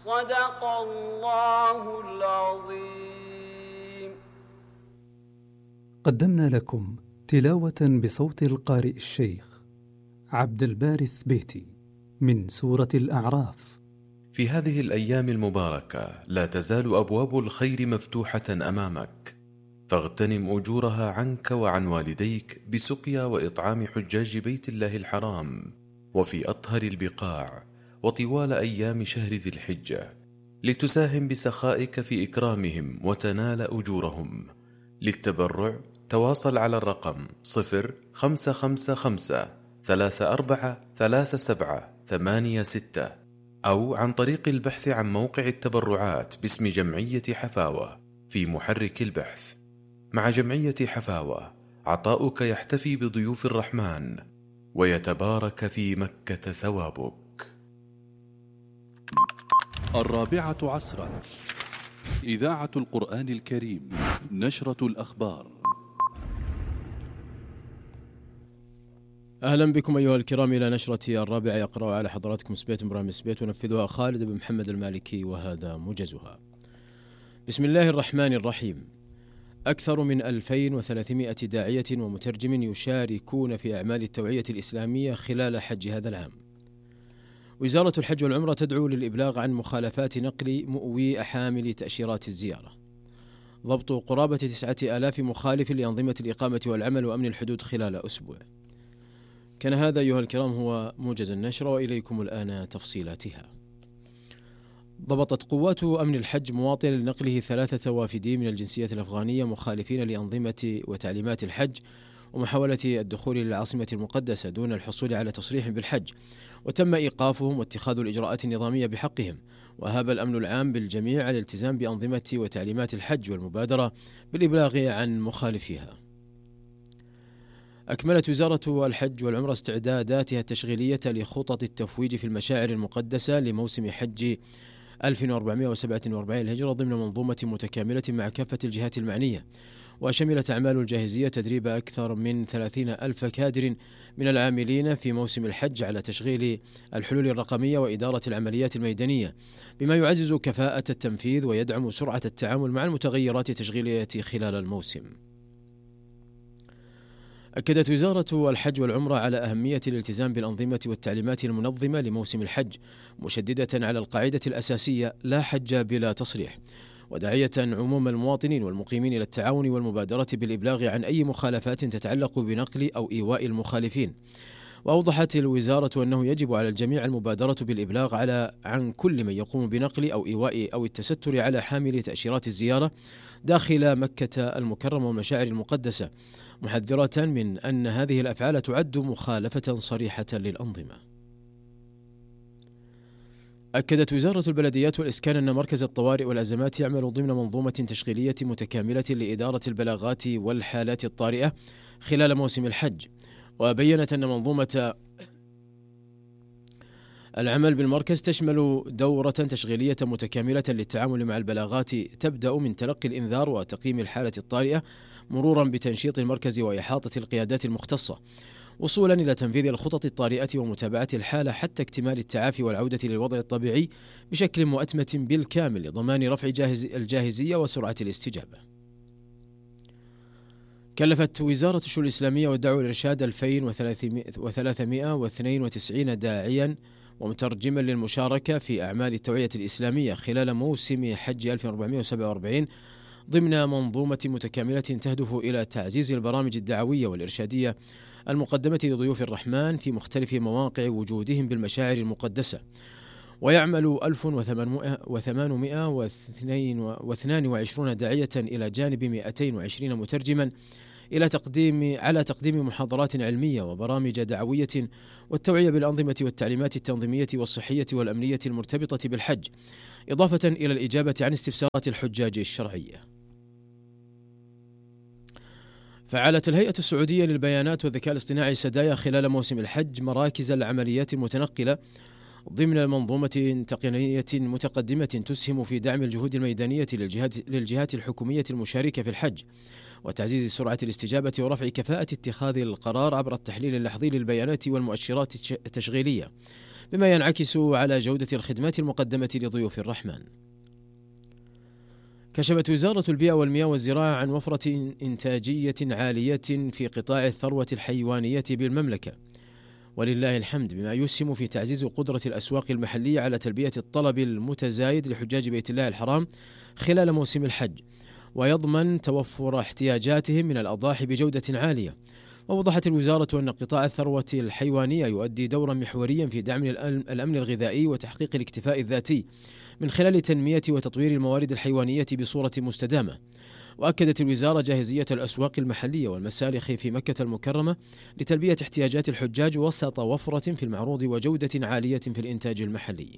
صدق الله العظيم. قدمنا لكم تلاوة بصوت القارئ الشيخ عبد الباري الثبيتي من سورة الأعراف. في هذه الأيام المباركة لا تزال أبواب الخير مفتوحة أمامك، فاغتنم أجورها عنك وعن والديك بسقيا وإطعام حجاج بيت الله الحرام وفي أطهر البقاع وطوال أيام شهر ذي الحجة، لتساهم بسخائك في إكرامهم وتنال أجورهم. للتبرع تواصل على الرقم 0555-343786 أو عن طريق البحث عن موقع التبرعات باسم جمعية حفاوة في محرك البحث. مع جمعية حفاوة عطاؤك يحتفي بضيوف الرحمن ويتبارك في مكة ثوابك. 4 إذاعة القرآن الكريم، نشرة الأخبار. أهلا بكم أيها الكرام إلى نشرة 4. يقرأ على حضراتكم سبيت إبراهيم سبيت ونفذها خالد بن محمد المالكي، وهذا موجزها. بسم الله الرحمن الرحيم. أكثر من 2300 داعية ومترجم يشاركون في أعمال التوعية الإسلامية خلال حج هذا العام. وزارة الحج والعمرة تدعو للإبلاغ عن مخالفات نقل مؤوي حامل تأشيرات الزيارة. ضبط قرابة 9000 مخالف لأنظمة الإقامة والعمل وأمن الحدود خلال أسبوع. كان هذا أيها الكرام هو موجز النشرة، وإليكم الآن تفصيلاتها. ضبطت قوات أمن الحج مواطنا لنقله 3 وافدين من الجنسية الأفغانية مخالفين لأنظمة وتعليمات الحج ومحاولة الدخول للعاصمة المقدسة دون الحصول على تصريح بالحج، وتم إيقافهم واتخاذ الإجراءات النظامية بحقهم. وهاب الأمن العام بالجميع على الالتزام بأنظمة وتعليمات الحج والمبادرة بالإبلاغ عن مخالفيها. أكملت وزارة الحج والعمرة استعداداتها التشغيلية لخطط التفويج في المشاعر المقدسة لموسم حج 1447 الهجرة ضمن منظومة متكاملة مع كافة الجهات المعنية، وشملت أعمال الجاهزية تدريب أكثر من 30,000 كادر من العاملين في موسم الحج على تشغيل الحلول الرقمية وإدارة العمليات الميدانية، بما يعزز كفاءة التنفيذ ويدعم سرعة التعامل مع المتغيرات التشغيلية خلال الموسم. أكدت وزارة الحج والعمرة على أهمية الالتزام بالأنظمة والتعليمات المنظمة لموسم الحج، مشددة على القاعدة الأساسية لا حج بلا تصريح، وداعية عموم المواطنين والمقيمين إلى التعاون والمبادرة بالإبلاغ عن أي مخالفات تتعلق بنقل أو إيواء المخالفين. وأوضحت الوزارة أنه يجب على الجميع المبادرة بالإبلاغ عن كل من يقوم بنقل أو إيواء أو التستر على حامل تأشيرات الزيارة داخل مكة المكرمة والمشاعر المقدسة، محذرة من أن هذه الأفعال تعد مخالفة صريحة للأنظمة. أكدت وزارة البلديات والإسكان أن مركز الطوارئ والأزمات يعمل ضمن منظومة تشغيلية متكاملة لإدارة البلاغات والحالات الطارئة خلال موسم الحج، وبيّنت أن منظومة العمل بالمركز تشمل دورة تشغيلية متكاملة للتعامل مع البلاغات تبدأ من تلقي الإنذار وتقييم الحالة الطارئة، مرورا بتنشيط المركز وإحاطة القيادات المختصة، وصولا إلى تنفيذ الخطط الطارئة ومتابعة الحالة حتى اكتمال التعافي والعودة للوضع الطبيعي بشكل مؤتمة بالكامل لضمان رفع الجاهزية وسرعة الاستجابة. كلفت وزارة الشؤون الإسلامية والدعوة والإرشاد 2392 داعيا ومترجما للمشاركة في أعمال التوعية الإسلامية خلال موسم حج 1447 ضمن منظومة متكاملة تهدف إلى تعزيز البرامج الدعوية والإرشادية المقدمة لضيوف الرحمن في مختلف مواقع وجودهم بالمشاعر المقدسة. ويعمل 1822 داعية إلى جانب 220 مترجما على تقديم محاضرات علمية وبرامج دعوية والتوعية بالأنظمة والتعليمات التنظيمية والصحية والأمنية المرتبطة بالحج، إضافة إلى الإجابة عن استفسارات الحجاج الشرعية. فعلت الهيئة السعودية للبيانات والذكاء الاصطناعي سدايا خلال موسم الحج مراكز العمليات المتنقلة ضمن منظومة تقنية متقدمة تسهم في دعم الجهود الميدانية للجهات الحكومية المشاركة في الحج، وتعزيز سرعة الاستجابة ورفع كفاءة اتخاذ القرار عبر التحليل اللحظي للبيانات والمؤشرات التشغيلية، بما ينعكس على جودة الخدمات المقدمة لضيوف الرحمن. كشفت وزارة البيئة والمياه والزراعة عن وفرة إنتاجية عالية في قطاع الثروة الحيوانية بالمملكة، ولله الحمد، بما يسهم في تعزيز قدرة الأسواق المحلية على تلبية الطلب المتزايد لحجاج بيت الله الحرام خلال موسم الحج، ويضمن توفر احتياجاتهم من الأضاحي بجودة عالية. ووضحت الوزارة أن قطاع الثروة الحيوانية يؤدي دورا محوريا في دعم الأمن الغذائي وتحقيق الاكتفاء الذاتي من خلال تنمية وتطوير الموارد الحيوانية بصورة مستدامة. وأكدت الوزارة جاهزية الأسواق المحلية والمسالخ في مكة المكرمة لتلبية احتياجات الحجاج وسط وفرة في المعروض وجودة عالية في الإنتاج المحلي.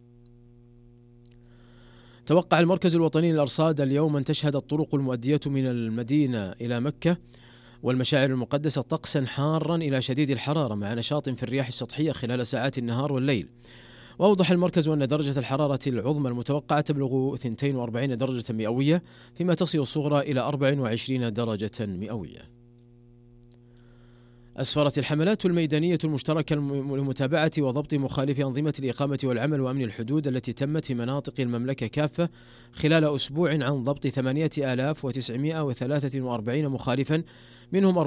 توقع المركز الوطني للأرصاد اليوم أن تشهد الطرق المؤدية من المدينة إلى مكة والمشاعر المقدسة طقسا حارا إلى شديد الحرارة مع نشاط في الرياح السطحية خلال ساعات النهار والليل. وأوضح المركز أن درجة الحرارة العظمى المتوقعة تبلغ 42 درجة مئوية، فيما تصل الصغرى إلى 24 درجة مئوية. أسفرت الحملات الميدانية المشتركة لمتابعة وضبط مخالفي أنظمة الإقامة والعمل وأمن الحدود التي تمت في مناطق المملكة كافة خلال أسبوع عن ضبط 8943 مخالفا، منهم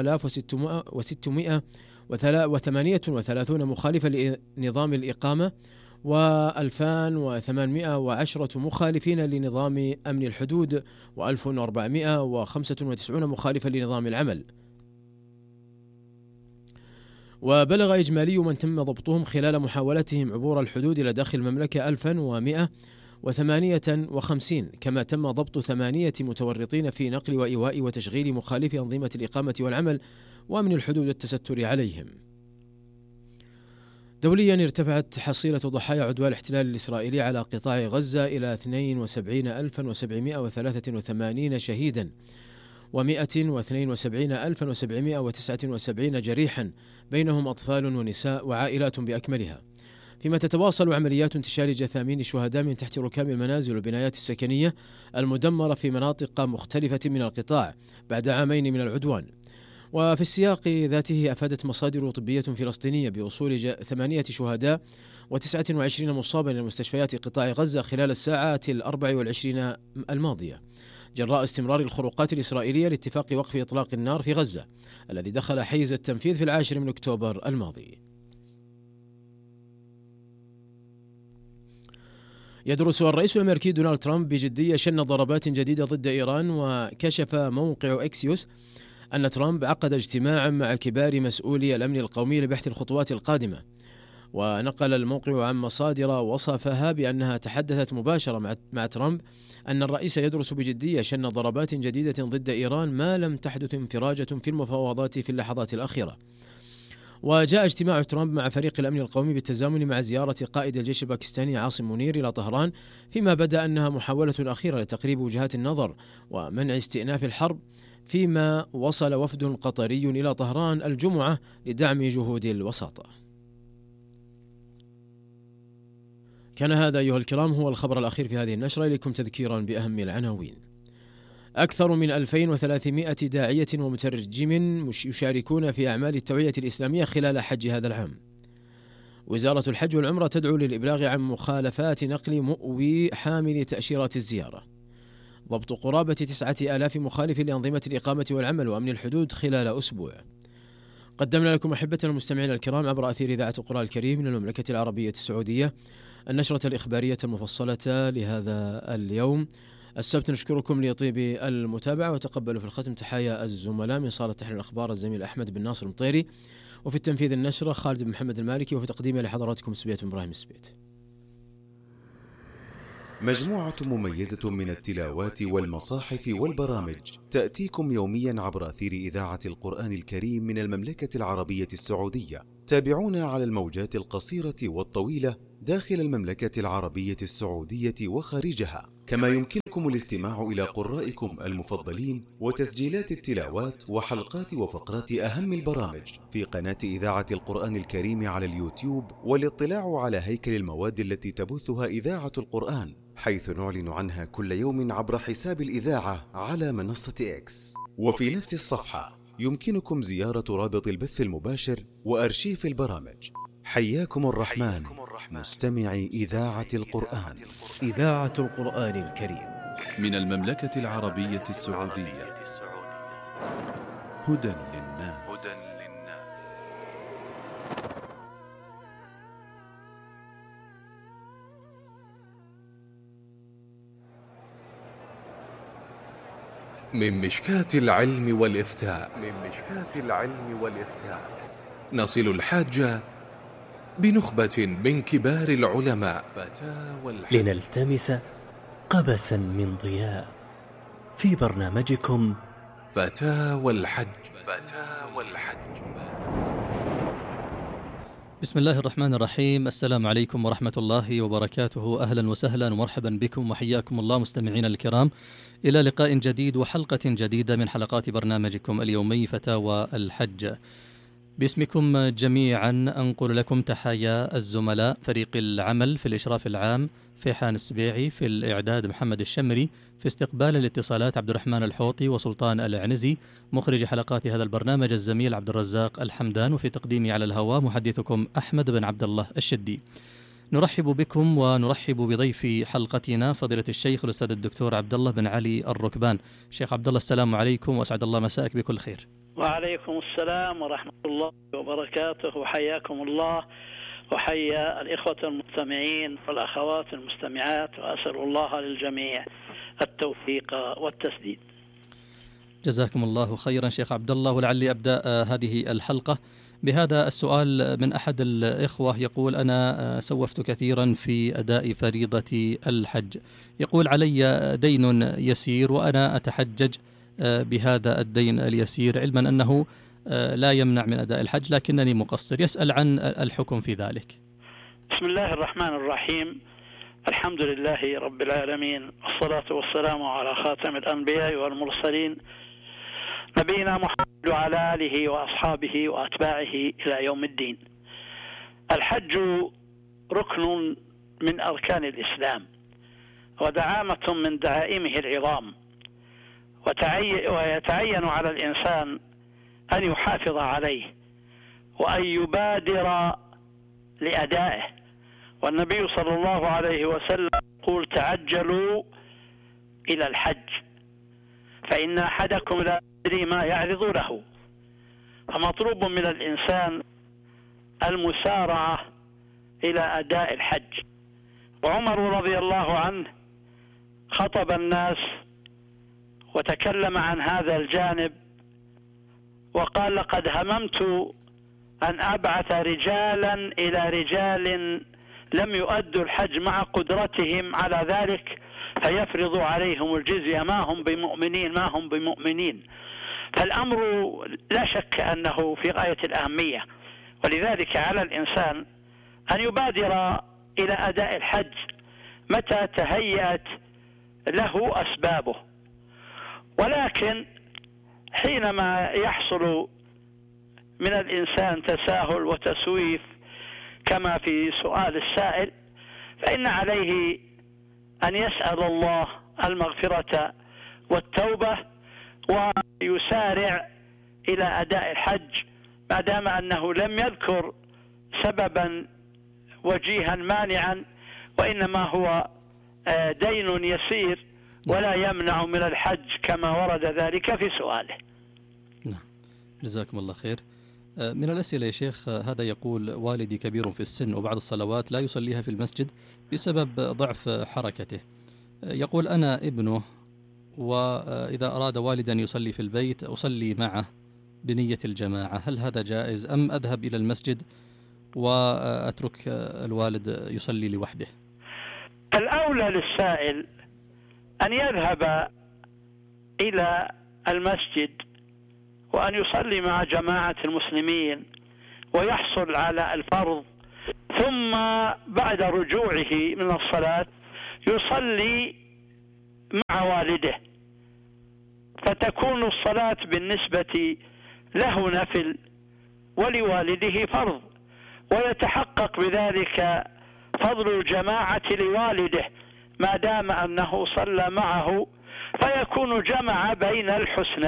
4638 مخالفا لنظام الإقامة و2810 مخالفين لنظام أمن الحدود و1495 مخالفا لنظام العمل. وبلغ إجمالي من تم ضبطهم خلال محاولتهم عبور الحدود إلى داخل المملكة 1158، كما تم ضبط 8 متورطين في نقل وإيواء وتشغيل مخالفي أنظمة الإقامة والعمل وأمن الحدود والتستر عليهم. دوليا ارتفعت حصيلة ضحايا عدوان الاحتلال الإسرائيلي على قطاع غزة إلى 72783 شهيدا و172779 جريحا، بينهم أطفال ونساء وعائلات بأكملها، فيما تتواصل عمليات انتشال جثامين الشهداء من تحت ركام المنازل والبنايات السكنية المدمرة في مناطق مختلفة من القطاع بعد عامين من العدوان. وفي السياق ذاته أفادت مصادر طبية فلسطينية بوصول 8 شهداء و29 مصابا إلى مستشفيات قطاع غزة خلال الساعات 24 الماضية، جراء استمرار الخروقات الإسرائيلية لاتفاق وقف إطلاق النار في غزة الذي دخل حيز التنفيذ في 10 من أكتوبر الماضي. يدرس الرئيس الأمريكي دونالد ترامب بجدية شن ضربات جديدة ضد إيران. وكشف موقع إكسيوس أن ترامب عقد اجتماعا مع كبار مسؤولي الأمن القومي لبحث الخطوات القادمة. ونقل الموقع عن مصادر وصفها بأنها تحدثت مباشرة مع ترامب أن الرئيس يدرس بجدية شن ضربات جديدة ضد إيران ما لم تحدث انفراجة في المفاوضات في اللحظات الأخيرة. وجاء اجتماع ترامب مع فريق الأمن القومي بالتزامن مع زيارة قائد الجيش الباكستاني عاصم منير إلى طهران، فيما بدا أنها محاولة أخيرة لتقريب وجهات النظر ومنع استئناف الحرب، فيما وصل وفد قطري إلى طهران الجمعة لدعم جهود الوساطة. كان هذا أيها الكرام هو الخبر الأخير في هذه النشرة. إليكم تذكيرا بأهم العناوين. أكثر من 2300 داعية ومترجم يشاركون في أعمال التوعية الإسلامية خلال حج هذا العام. وزارة الحج والعمرة تدعو للإبلاغ عن مخالفات نقل مؤوي حامل تأشيرات الزيارة. ضبط قرابة 9000 مخالف لأنظمة الإقامة والعمل وأمن الحدود خلال أسبوع. قدمنا لكم أحبتنا المستمعين الكرام عبر أثير إذاعة القرآن الكريم من المملكة العربية السعودية النشرة الإخبارية المفصلة لهذا اليوم السبت. نشكركم لطيب المتابعة، وتقبلوا في الختم تحايا الزملاء من صالة تحرير الأخبار الزميل أحمد بن ناصر المطيري، وفي التنفيذ النشرة خالد بن محمد المالكي، وفي تقديمها لحضراتكم سبيت إبراهيم السبيت. مجموعة مميزة من التلاوات والمصاحف والبرامج تأتيكم يوميا عبر أثير إذاعة القرآن الكريم من المملكة العربية السعودية. تابعونا على الموجات القصيرة والطويلة داخل المملكة العربية السعودية وخارجها، كما يمكنكم الاستماع إلى قرائكم المفضلين وتسجيلات التلاوات وحلقات وفقرات أهم البرامج في قناة إذاعة القرآن الكريم على اليوتيوب، والاطلاع على هيكل المواد التي تبثها إذاعة القرآن، حيث نعلن عنها كل يوم عبر حساب الإذاعة على منصة إكس. وفي نفس الصفحة يمكنكم زيارة رابط البث المباشر وأرشيف البرامج، حياكم الرحمن مستمعي إذاعة القرآن. إذاعة القرآن الكريم من المملكة العربية السعودية. هدى للناس. من مشكاة العلم والإفتاء نصل الحاج بنخبة من كبار العلماء لنلتمس قبسا من ضياء في برنامجكم فتاوى الحج. بسم الله الرحمن الرحيم. السلام عليكم ورحمة الله وبركاته. أهلا وسهلا ومرحبا بكم وحياكم الله مستمعين الكرام إلى لقاء جديد وحلقة جديدة من حلقات برنامجكم اليومي فتاوى الحج. باسمكم جميعا أنقل لكم تحايا الزملاء فريق العمل في الإشراف العام فيحان السبيعي، في الإعداد محمد الشمري، في استقبال الاتصالات عبد الرحمن الحوطي وسلطان العنزي، مخرج حلقات هذا البرنامج الزميل عبد الرزاق الحمدان، وفي تقديمي على الهواء محدثكم أحمد بن عبد الله الشدي. نرحب بكم ونرحب بضيف حلقتنا فضيلة الشيخ الأستاذ الدكتور عبد الله بن علي الركبان. شيخ عبد الله السلام عليكم وأسعد الله مساءك بكل خير. وعليكم السلام ورحمة الله وبركاته وحياكم الله وحيا الإخوة المستمعين والأخوات المستمعات، وأسأل الله للجميع التوفيق والتسديد. جزاكم الله خيرا شيخ عبد الله. ولعلي أبدأ هذه الحلقة بهذا السؤال من أحد الإخوة، يقول: أنا سوفت كثيرا في أداء فريضة الحج، يقول علي دين يسير وأنا أتحجج بهذا الدين اليسير، علما أنه لا يمنع من أداء الحج لكنني مقصر، يسأل عن الحكم في ذلك. بسم الله الرحمن الرحيم. الحمد لله رب العالمين، والصلاة والسلام على خاتم الأنبياء والمرسلين نبينا محمد وعلى آله وأصحابه وأتباعه إلى يوم الدين. الحج ركن من أركان الإسلام ودعامة من دعائمه العظام، ويتعين على الإنسان أن يحافظ عليه وأن يبادر لأدائه. والنبي صلى الله عليه وسلم يقول: تعجلوا إلى الحج فإن أحدكم لا يدري ما يعرض له. فمطلوب من الإنسان المسارعة إلى أداء الحج. وعمر رضي الله عنه خطب الناس وتكلم عن هذا الجانب وقال: لقد هممت أن أبعث رجالا إلى رجال لم يؤدوا الحج مع قدرتهم على ذلك فيفرض عليهم الجزية، ما هم بمؤمنين. فالأمر لا شك أنه في غاية الأهمية، ولذلك على الإنسان أن يبادر إلى أداء الحج متى تهيأت له أسبابه. ولكن حينما يحصل من الإنسان تساهل وتسويف كما في سؤال السائل، فإن عليه أن يسأل الله المغفرة والتوبة ويسارع إلى أداء الحج، ما دام أنه لم يذكر سببا وجيها مانعا، وإنما هو دين يسير ولا يمنع من الحج كما ورد ذلك في سؤاله. نعم، جزاكم الله خير. من الأسئلة يا شيخ هذا يقول: والدي كبير في السن وبعض الصلوات لا يصليها في المسجد بسبب ضعف حركته. يقول: أنا ابنه، وإذا أراد والدا يصلي في البيت أصلي معه بنية الجماعة، هل هذا جائز أم أذهب إلى المسجد وأترك الوالد يصلي لوحده؟ الأولى للسائل أن يذهب إلى المسجد وأن يصلي مع جماعة المسلمين ويحصل على الفرض، ثم بعد رجوعه من الصلاة يصلي مع والده، فتكون الصلاة بالنسبة له نفل ولوالده فرض، ويتحقق بذلك فضل الجماعة لوالده ما دام أنه صلى معه، فيكون جمع بين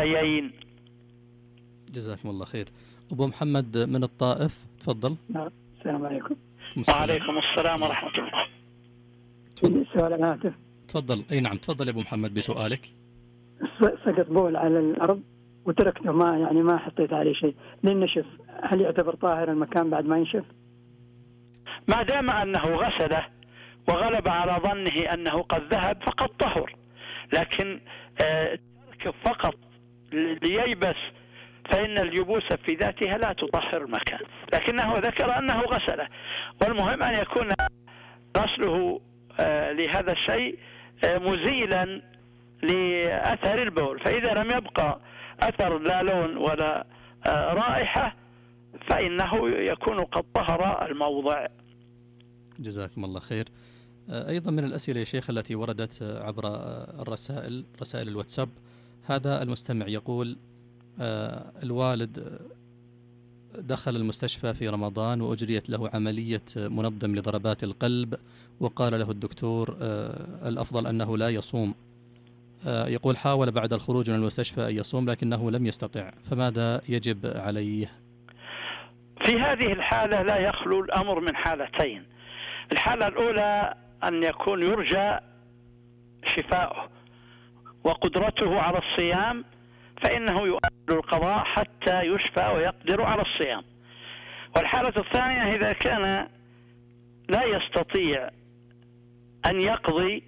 الحسنيين. جزاكم الله خير. أبو محمد من الطائف، تفضل. السلام عليكم. وعليكم السلام ورحمة الله. سؤال الهاتف. تفضل. أي نعم، تفضل يا أبو محمد بسؤالك. سقط بول على الأرض وتركته، ما حطيت عليه شيء للنشف، هل يعتبر طاهر المكان بعد ما ينشف؟ ما دام أنه غسله وغلب على ظنه أنه قد ذهب فقد طهر، لكن تركه فقط لييبس فإن اليبوس في ذاتها لا تطهر المكان، لكنه ذكر أنه غسله، والمهم أن يكون غسله لهذا الشيء مزيلا لأثر البول، فإذا لم يبقى أثر لا لون ولا رائحة فإنه يكون قد طهر الموضع. جزاكم الله خير. أيضا من الأسئلة يا شيخ التي وردت عبر رسائل الواتساب، هذا المستمع يقول الوالد دخل المستشفى في رمضان وأجريت له عملية منظم لضربات القلب، وقال له الدكتور الأفضل أنه لا يصوم. يقول حاول بعد الخروج من المستشفى أن يصوم لكنه لم يستطع، فماذا يجب عليه؟ في هذه الحالة لا يخلو الأمر من حالتين. الحالة الأولى أن يكون يرجى شفاؤه وقدرته على الصيام، فإنه يؤجل القضاء حتى يشفى ويقدر على الصيام. والحالة الثانية إذا كان لا يستطيع أن يقضي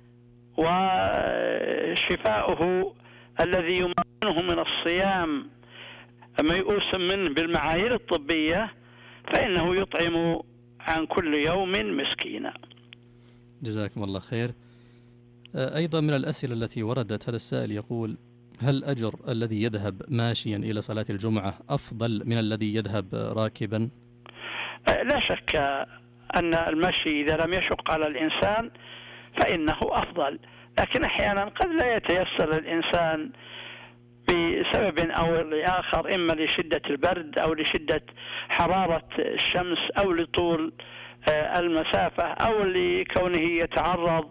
وشفاؤه الذي يمكنه من الصيام ميؤوس منه بالمعايير الطبية، فإنه يطعم عن كل يوم مسكينا. جزاكم الله خير. أيضا من الأسئلة التي وردت، هذا السائل يقول هل أجر الذي يذهب ماشيا إلى صلاة الجمعة أفضل من الذي يذهب راكبا؟ لا شك أن المشي إذا لم يشق على الإنسان فإنه أفضل، لكن أحيانا قد لا يتيسر الإنسان بسبب أو لآخر، إما لشدة البرد أو لشدة حرارة الشمس أو لطول المسافة أو لكونه يتعرض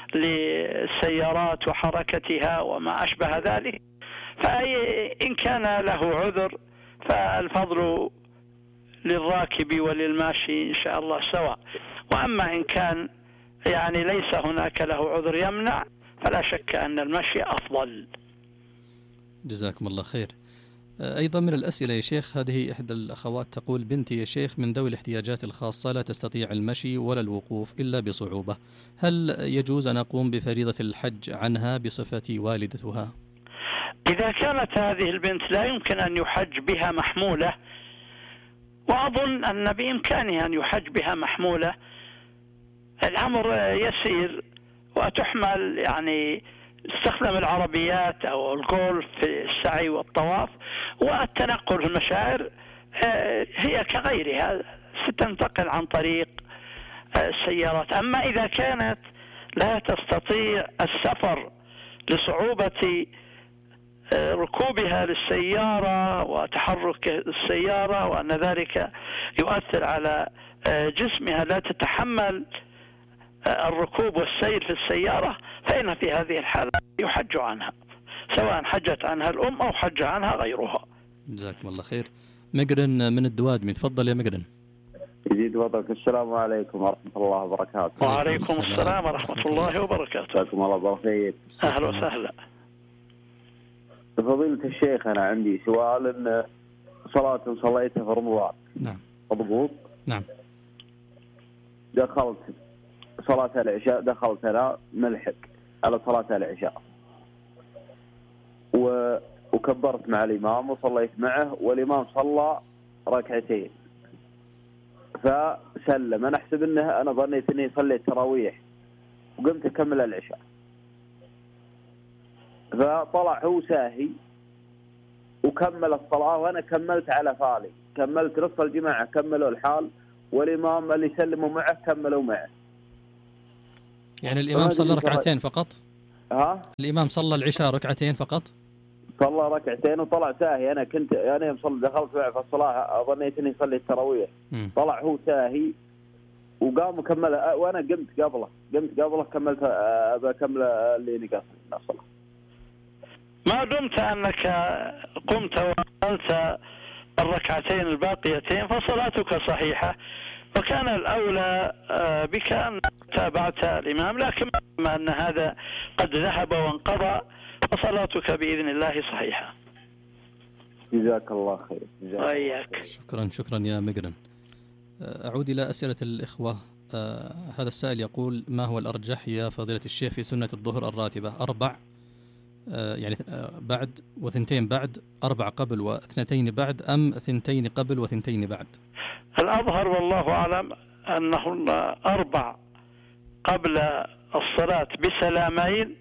للسيارات وحركتها وما أشبه ذلك. فإن كان له عذر فالفضل للراكب وللماشي إن شاء الله سواء، وأما إن كان ليس هناك له عذر يمنع فلا شك أن المشي أفضل. جزاكم الله خير. أيضا من الأسئلة يا شيخ، هذه إحدى الأخوات تقول بنتي يا شيخ من ذوي الاحتياجات الخاصة لا تستطيع المشي ولا الوقوف إلا بصعوبة، هل يجوز أن أقوم بفريضة الحج عنها بصفتي والدتها؟ إذا كانت هذه البنت لا يمكن أن يحج بها محمولة، وأظن أن بإمكانها أن يحج بها محمولة، الأمر يسير وتحمل، استخدم العربيات أو الجولف في السعي والطواف، والتنقل في المشاعر هي كغيرها ستنتقل عن طريق السيارات. أما إذا كانت لا تستطيع السفر لصعوبة ركوبها للسيارة وتحرك السيارة وأن ذلك يؤثر على جسمها لا تتحمل الركوب والسير في السيارة، فإن في هذه الحالة يحج عنها، سواء حجت عنها الأم أو حج عنها غيرها. جزاكم الله خير. مقرن من الدوادمي، تفضل يا مقرن. يزيد وضعك. السلام عليكم ورحمة الله وبركاته. وعليكم السلام ورحمة الله وبركاته. جزاكم الله بخير. أهلا وسهلا. فضيلة الشيخ، أنا عندي سؤال. إن صلاة صليتها في رمضان نعم مضبوط، نعم، دخلت صلاة العشاء، دخلت أنا ملحق على صلاة العشاء وكبرت مع الإمام وصليت معه، والإمام صلى ركعتين فسلم. أنا أحسب أنا ظنيت أني صليت تراويح وقمت أكمل العشاء، فطلع هو ساهي وكمل الصلاة وأنا كملت على فالي، كملت نصف الجماعة كملوا الحال والإمام اللي سلموا معه كملوا معه. يعني الإمام صلى ركعتين فقط؟ الإمام صلى العشاء ركعتين فقط؟ صلى ركعتين وطلع ساهي. أنا كنت دخلت معه في الصلاة ظنيت إني صلي التراويح، طلع هو ساهي وقام وكمل وأنا قمت قبله كملت بكمل اللي نقص الصلاة. ما دمت أنك قمت وعملت الركعتين الباقيتين فصلاتك صحيحة، وكان الأولى بك أن تابعت الإمام، لكن ما أن هذا قد ذهب وانقضى فصلاتك بإذن الله صحيحة. جزاك الله خير. وإياك. شكرا يا مقرن. أعود إلى أسئلة الإخوة. هذا السائل يقول: ما هو الأرجح يا فضيلة الشيخ في سنة الظهر الراتبة؟ 4 يعني بعد وثنتين بعد، 4 قبل واثنتين بعد، أم 2 قبل و2 بعد؟ الأظهر والله أعلم أنه 4 قبل الصلاة بسلامين،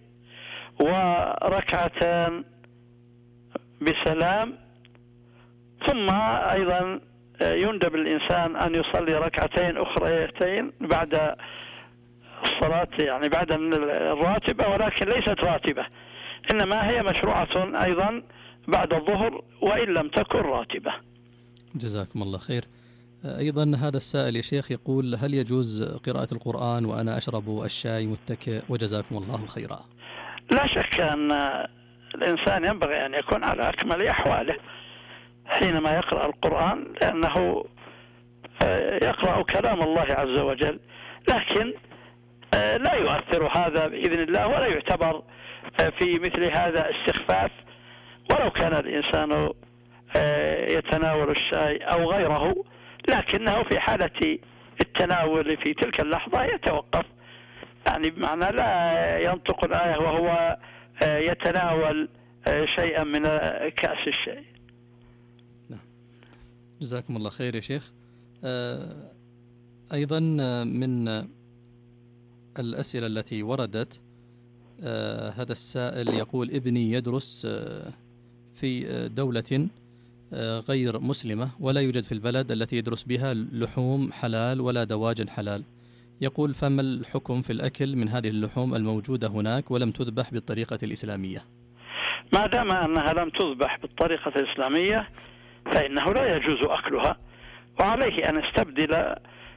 وركعتان بسلام، ثم أيضا يندب الإنسان أن يصلي ركعتين أخريتين بعد الصلاة، يعني بعد الراتبة، ولكن ليست راتبة، إنما هي مشروعة أيضا بعد الظهر وإن لم تكن راتبة. جزاكم الله خير. أيضا هذا السائل يا شيخ يقول: هل يجوز قراءة القرآن وأنا أشرب الشاي متكئ؟ وجزاكم الله خيرا. لا شك أن الإنسان ينبغي أن يكون على أكمل أحواله حينما يقرأ القرآن، لأنه يقرأ كلام الله عز وجل، لكن لا يؤثر هذا بإذن الله، ولا يعتبر في مثل هذا استخفاف، ولو كان الإنسان يتناول الشاي أو غيره، لكنه في حالة التناول في تلك اللحظة يتوقف، يعني بمعنى لا ينطق الآية وهو يتناول شيئا من كأس الشاي. جزاكم الله خير يا شيخ. أيضا من الأسئلة التي وردت، هذا السائل يقول: ابني يدرس في دولة غير مسلمة، ولا يوجد في البلد التي يدرس بها لحوم حلال ولا دواجن حلال. يقول: فما الحكم في الأكل من هذه اللحوم الموجودة هناك ولم تذبح بالطريقة الإسلامية؟ ما دام أنها لم تذبح بالطريقة الإسلامية فإنه لا يجوز أكلها، وعليه أن يستبدل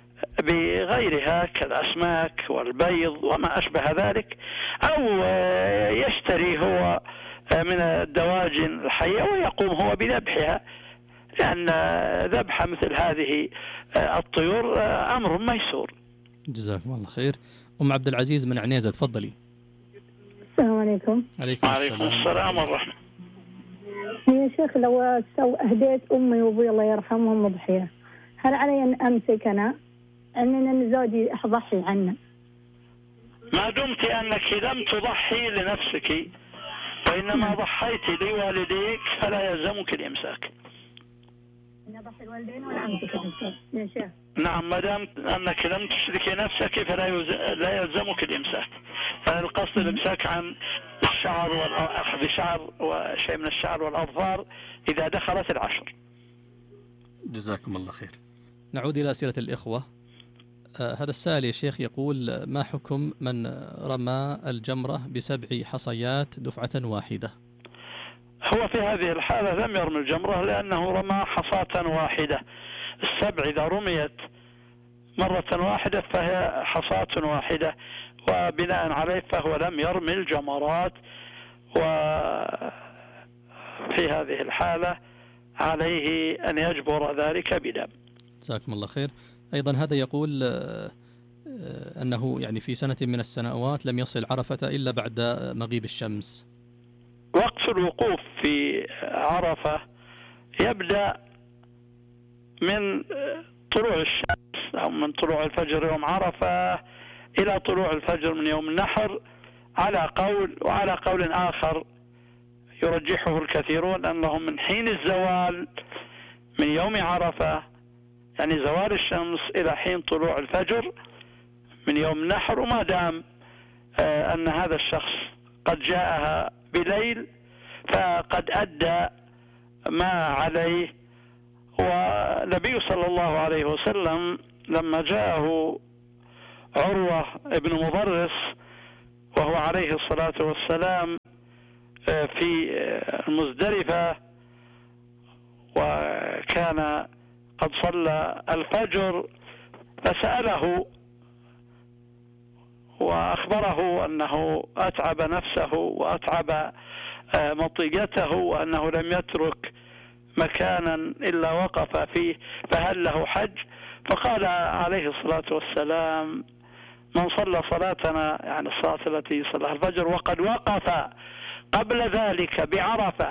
بغيرها كالأسماك والبيض وما أشبه ذلك، أو يشتري هو من الدواجن الحية ويقوم هو بذبحها، لأن ذبح مثل هذه الطيور أمر ميسور. جزاكم الله خير. أم عبد العزيز من عنيزة، تفضلي. السلام عليكم. عليكم السلام ورحمة. يا شيخ، لو أهديت أمي وأبوي الله يرحمهم أضحية، هل علي أن أمسك أنا أن زوجي أضحي عنه؟ ما دمت أنك لم تضحي لنفسك وإنما ضحيت لوالديك فلا يلزمك الإمساك. نضحي الوالدين ولا أمسك يا شيخ؟ نعم، ما دام أنك لم تشركي نفسك فلا يلزمك الإمساك. فالقصد الإمساك عن الشعر أخذ شعر وشيء من الشعر والأظفار إذا دخلت العشر. جزاكم الله خير. نعود إلى أسئلة الإخوة. هذا السائل يا شيخ يقول: ما حكم من رمى الجمرة ب7 حصيات دفعة واحدة؟ هو في هذه الحالة لم يرمي الجمرة، لأنه رمى حصاة واحدة. 7 إذا رميت مرة واحدة فهي حصاة واحدة، وبناء عليه فهو لم يرمي الجمرات، وفي هذه الحالة عليه أن يجبر ذلك بدم. جزاكم الله خير. أيضا هذا يقول أنه يعني في سنة من السنوات لم يصل عرفة إلا بعد مغيب الشمس. وقت الوقوف في عرفة يبدأ من طلوع الشمس أو من طلوع الفجر يوم عرفة إلى طلوع الفجر من يوم النحر، على قول، وعلى قول آخر يرجحه الكثيرون أنه من حين الزوال من يوم عرفة، يعني زوال الشمس، إلى حين طلوع الفجر من يوم النحر. وما دام أن هذا الشخص قد جاءها بليل فقد أدى ما عليه. والنبي صلى الله عليه وسلم لما جاءه عروة ابن مضرس وهو عليه الصلاة والسلام في المزدلفة وكان قد صلى الفجر، فسأله وأخبره أنه أتعب نفسه وأتعب مطيته وأنه لم يترك مكانا إلا وقف فيه، فهل له حج؟ فقال عليه الصلاة والسلام: من صلى صلاتنا، يعني الصلاة التي صلى الفجر، وقد وقف قبل ذلك بعرفة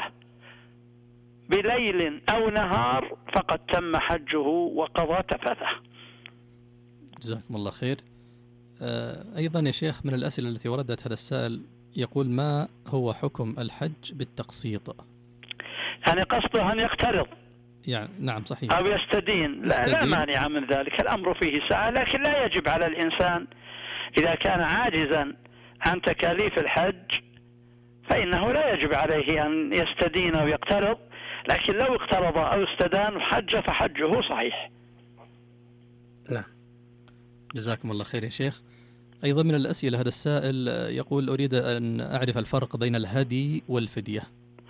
بليل أو نهار فقد تم حجه وقضى تفثه. جزاكم الله خير. أيضا يا شيخ من الأسئلة التي وردت هذا السائل يقول: ما هو حكم الحج بالتقسيط؟ يعني قصده أن يقترض، يعني نعم صحيح، أو يستدين. لا مانع من ذلك، الأمر فيه سعة، لكن لا يجب على الإنسان إذا كان عاجزا عن تكاليف الحج فإنه لا يجب عليه أن يستدين أو يقترض، لكن لو اقترض أو استدان حج فحجه صحيح. نعم. جزاكم الله خير يا شيخ. أيضا من الأسئلة هذا السائل يقول: أريد أن أعرف الفرق بين الهدي والفدية.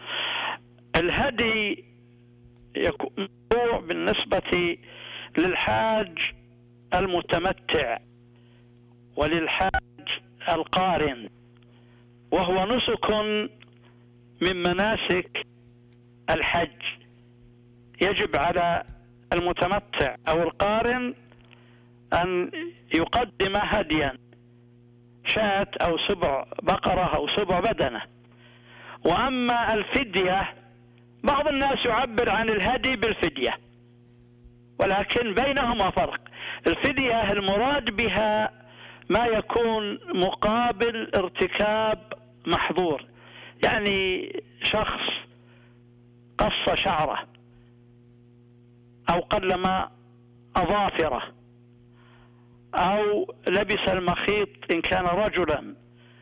الهدي يكون بالنسبة للحاج المتمتع وللحاج القارن، وهو نسك من مناسك الحج. يجب على المتمتع أو القارن أن يقدم هديا، شاة أو سبع بقرة أو سبع بدنة. وأما الفدية، بعض الناس يعبر عن الهدي بالفدية، ولكن بينهما فرق. الفدية المراد بها ما يكون مقابل ارتكاب محظور، يعني شخص قص شعره أو قلم أظافره أو لبس المخيط إن كان رجلا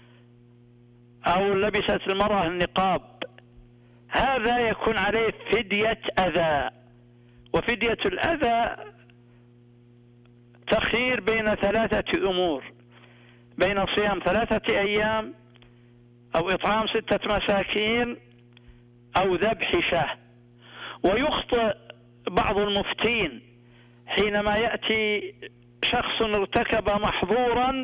أو لبست المرأة النقاب، هذا يكون عليه فدية أذى. وفدية الأذى تخير بين ثلاثة أمور: بين صيام 3 أيام أو إطعام 6 مساكين أو ذبح شاة. ويخطئ بعض المفتين حينما يأتي شخص ارتكب محظورا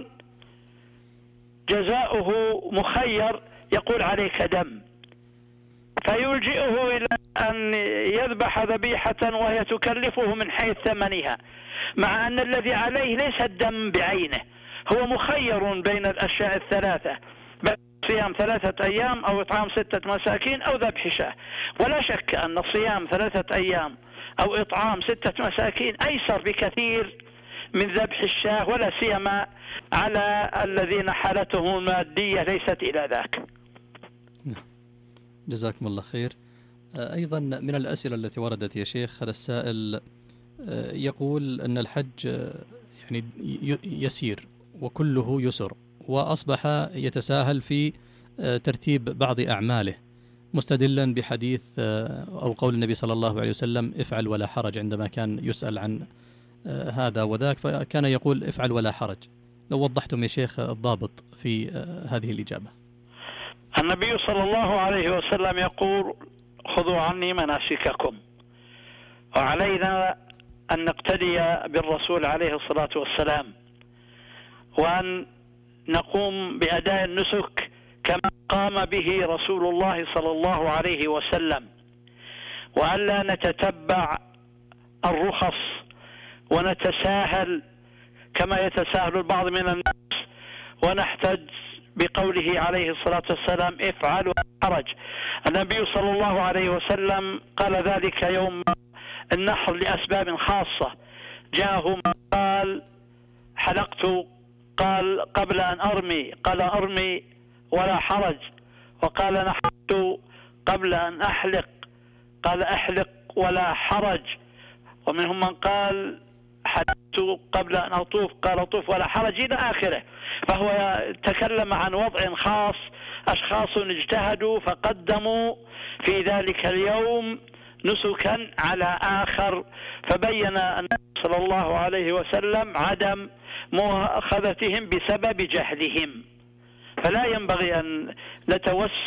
جزاؤه مخير يقول: عليك دم، فيلجئه إلى أن يذبح ذبيحة وهي تكلفه من حيث ثمنها، مع أن الذي عليه ليس الدم بعينه، هو مخير بين الأشياء الثلاثة: صيام 3 أيام أو إطعام 6 مساكين أو ذبح شاة. ولا شك أن صيام 3 أيام أو إطعام 6 مساكين أيسر بكثير من ذبح الشاة، ولا سيما على الذين حالتهم المادية ليست إلى ذاك. جزاكم الله خير. أيضا من الأسئلة التي وردت يا شيخ هذا السائل يقول أن الحج يعني يسير وكله يسر، وأصبح يتساهل في ترتيب بعض أعماله، مستدلا بحديث أو قول النبي صلى الله عليه وسلم: افعل ولا حرج، عندما كان يسأل عن هذا وذاك فكان يقول: افعل ولا حرج. لو وضحتم يا شيخ الضابط في هذه الإجابة. النبي صلى الله عليه وسلم يقول: خذوا عني مناسككم، وعلينا أن نقتدي بالرسول عليه الصلاة والسلام، وأن نقوم بأداء النسك كما قام به رسول الله صلى الله عليه وسلم، وألا نتتبع الرخص ونتساهل كما يتساهل البعض من الناس، ونحتج بقوله عليه الصلاة والسلام: افعل ولا حرج. النبي صلى الله عليه وسلم قال ذلك يوم النحر لأسباب خاصة. جاءه من قال: حلقت، قال: قبل أن أرمي، قال: أرمي ولا حرج. وقال: نحرت قبل أن أحلق، قال: أحلق ولا حرج. ومنهم من قال: حلقت قبل أن أطوف، قال: أطوف ولا حرج، إلى آخره. فهو تكلم عن وضع خاص، أشخاص اجتهدوا فقدموا في ذلك اليوم نسكا على آخر، فبين النبي صلى الله عليه وسلم عدم مؤاخذتهم بسبب جهلهم. فلا ينبغي أن نتوسع